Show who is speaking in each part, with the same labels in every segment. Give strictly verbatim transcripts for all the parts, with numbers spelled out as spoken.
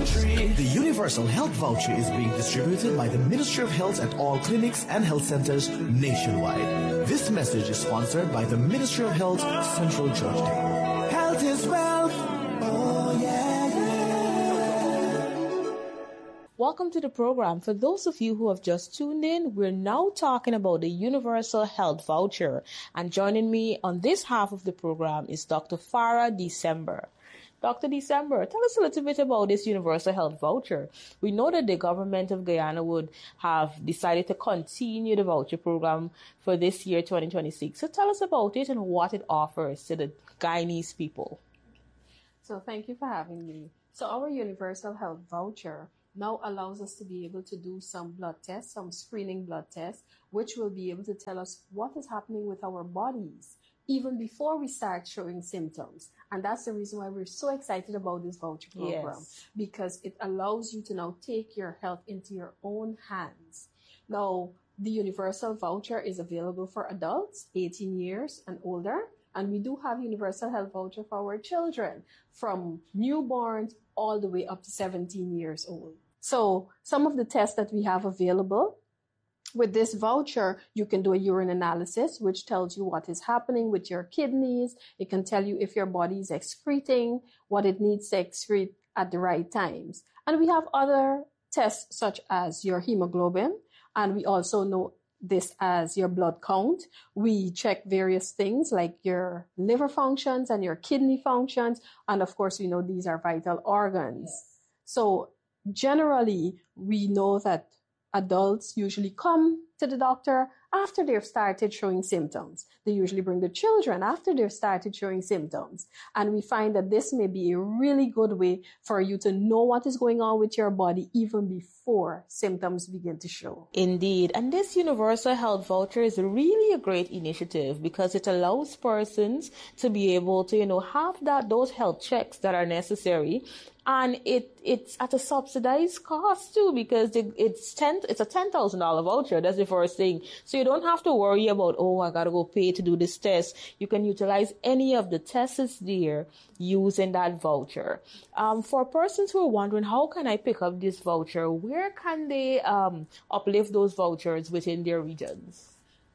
Speaker 1: country. The Universal Health Voucher is being distributed by the Ministry of Health at all clinics and health centers nationwide. This message is sponsored by the Ministry of Health, Central Georgia. Health is wealth. Oh, yeah, yeah.
Speaker 2: Welcome to the program. For those of you who have just tuned in, we're now talking about the Universal Health Voucher. And joining me on this half of the program is Doctor Farah December. Doctor December, tell us a little bit about this Universal Health Voucher. We know that the government of Guyana would have decided to continue the voucher program for this year, twenty twenty-six. So tell us about it and what it offers to the Guyanese people.
Speaker 3: So thank you for having me. So our Universal Health Voucher now allows us to be able to do some blood tests, some screening blood tests, which will be able to tell us what is happening with our bodies even before we start showing symptoms. And that's the reason why we're so excited about this voucher program,
Speaker 2: yes.
Speaker 3: because it allows you to now take your health into your own hands. Now, the Universal Voucher is available for adults eighteen years and older. And we do have Universal Health Voucher for our children from newborns all the way up to seventeen years old. So some of the tests that we have available with this voucher, you can do a urine analysis, which tells you what is happening with your kidneys. It can tell you if your body is excreting what it needs to excrete at the right times. And we have other tests such as your hemoglobin, and we also know this as your blood count. We check various things like your liver functions and your kidney functions. And of course, we know these are vital organs. Yes. So generally, we know that adults usually come to the doctor after they've started showing symptoms. They usually bring the children after they've started showing symptoms. And we find that this may be a really good way for you to know what is going on with your body even before symptoms begin to show.
Speaker 2: Indeed. And this Universal Health Voucher is really a great initiative because it allows persons to be able to, you know, have that, those health checks that are necessary. And it, it's at a subsidized cost too, because it's ten, it's a ten thousand dollars voucher. That's the first thing. So you don't have to worry about, oh, I gotta go pay to do this test. You can utilize any of the tests there using that voucher. Um, for persons who are wondering, how can I pick up this voucher? Where can they, um, uplift those vouchers within their regions?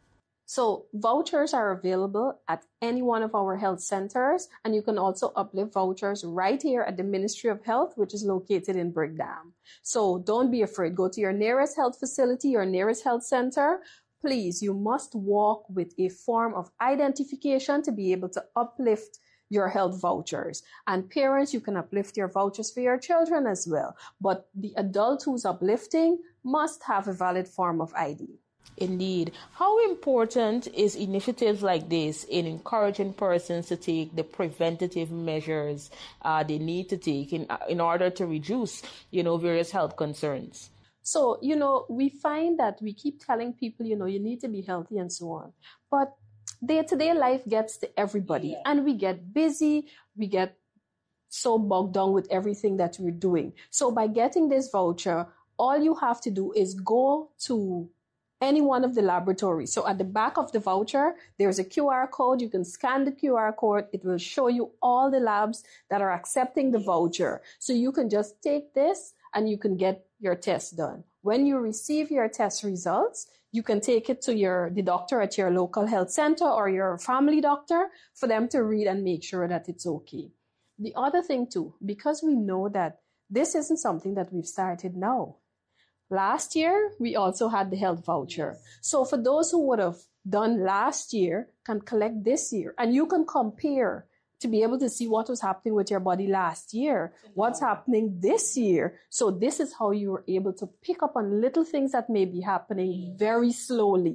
Speaker 3: So vouchers are available at any one of our health centers, and you can also uplift vouchers right here at the Ministry of Health, which is located in Brickdam. So don't be afraid. Go to your nearest health facility, your nearest health center. Please, you must walk with a form of identification to be able to uplift your health vouchers. And parents, you can uplift your vouchers for your children as well. But the adult who's uplifting must have a valid form of I D.
Speaker 2: Indeed. How important is initiatives like this in encouraging persons to take the preventative measures uh, they need to take in in order to reduce, you know, various health concerns?
Speaker 3: So, you know, we find that we keep telling people, you know, you need to be healthy and so on. But day-to-day life gets to everybody, yeah. And we get busy, we get so bogged down with everything that we're doing. So by getting this voucher, all you have to do is go to any one of the laboratories. So at the back of the voucher, there's a Q R code. You can scan the Q R code. It will show you all the labs that are accepting the voucher. So you can just take this and you can get your test done. When you receive your test results, you can take it to your the doctor at your local health center or your family doctor for them to read and make sure that it's okay. The other thing too, because we know that this isn't something that we've started now. Last year, we also had the health voucher. So for those who would have done last year, can collect this year. And you can compare to be able to see what was happening with your body last year, what's happening this year. So this is how you were able to pick up on little things that may be happening very slowly.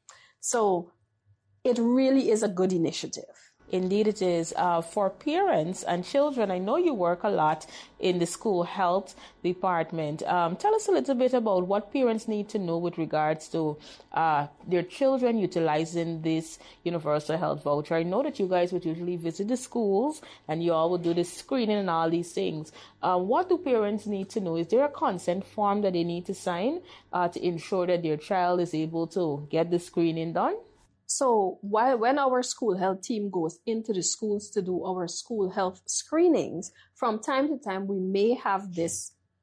Speaker 3: So it really is a good initiative.
Speaker 2: Indeed it is. Uh, for parents and children, I know you work a lot in the school health department. Um, tell us a little bit about what parents need to know with regards to uh, their children utilizing this Universal Health Voucher. I know that you guys would usually visit the schools and you all would do the screening and all these things. Uh, what do parents need to know? Is there a consent form that they need to sign uh, to ensure that their child is able to get the screening done?
Speaker 3: So while when our school health team goes into the schools to do our school health screenings, from time to time we may have this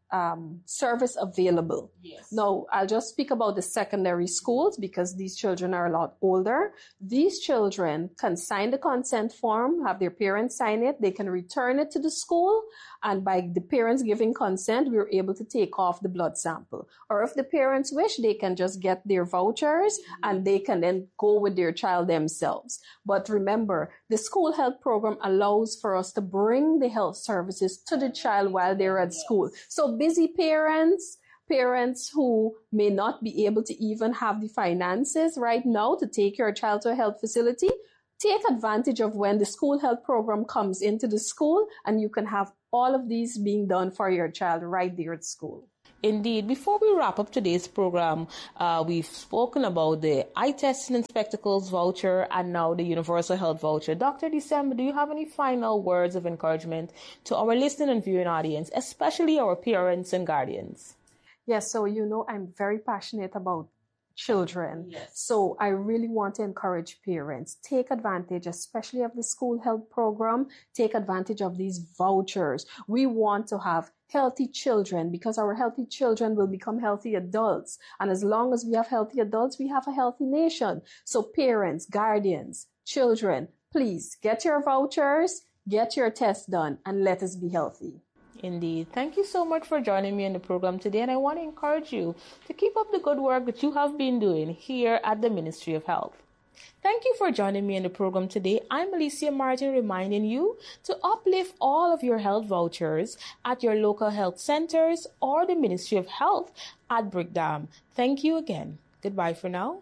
Speaker 3: um, service available.
Speaker 2: Yes.
Speaker 3: Now, I'll just speak about the secondary schools because these children are a lot older. These children can sign the consent form, have their parents sign it. They can return it to the school. And by the parents giving consent, we're able to take off the blood sample. Or if the parents wish, they can just get their vouchers and they can then go with their child themselves. But remember, the school health program allows for us to bring the health services to the child while they're at school. So busy parents, parents who may not be able to even have the finances right now to take your child to a health facility, take advantage of when the school health program comes into the school and you can have all of these being done for your child right there at school.
Speaker 2: Indeed. Before we wrap up today's program, uh, we've spoken about the eye testing and spectacles voucher and now the universal health voucher. Doctor December, do you have any final words of encouragement to our listening and viewing audience, especially our parents and guardians?
Speaker 3: Yes, so you know I'm very passionate about children.
Speaker 2: Yes.
Speaker 3: So I really want to encourage parents, take advantage, especially of the school health program, take advantage of these vouchers. We want to have healthy children because our healthy children will become healthy adults. And as long as we have healthy adults, we have a healthy nation. So parents, guardians, children, please get your vouchers, get your test done, and let us be healthy.
Speaker 2: Indeed. Thank you so much for joining me in the program today. And I want to encourage you to keep up the good work that you have been doing here at the Ministry of Health. Thank you for joining me in the program today. I'm Alicia Martin, reminding you to uplift all of your health vouchers at your local health centers or the Ministry of Health at Brickdam. Thank you again. Goodbye for now.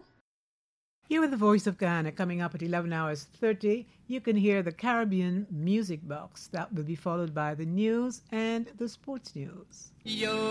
Speaker 4: Here with the Voice of Ghana, coming up at eleven hours thirty, you can hear the Caribbean Music Box. That will be followed by the news and the sports news. Yo.